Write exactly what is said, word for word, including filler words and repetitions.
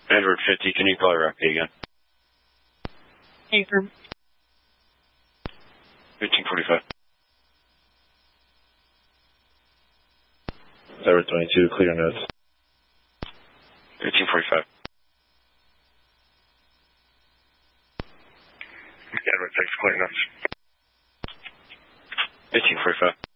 Edward fifty, can you call your R P again? Affirm. fifteen forty-five. Edward twenty-two, clear notes. fifteen forty-five. Edward six, clear notes. fifteen forty-five.